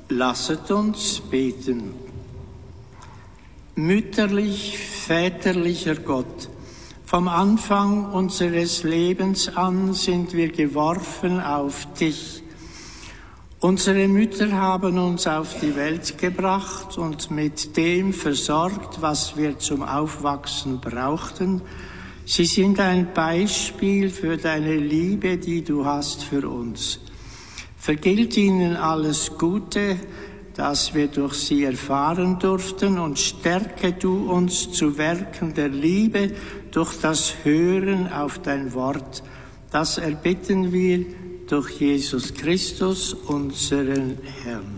Lasset uns beten. Mütterlich, väterlicher Gott, vom Anfang unseres Lebens an sind wir geworfen auf dich. Unsere Mütter haben uns auf die Welt gebracht und mit dem versorgt, was wir zum Aufwachsen brauchten. Sie sind ein Beispiel für deine Liebe, die du hast für uns. Vergilt ihnen alles Gute, das wir durch sie erfahren durften, und stärke du uns zu Werken der Liebe durch das Hören auf dein Wort. Das erbitten wir durch Jesus Christus, unseren Herrn.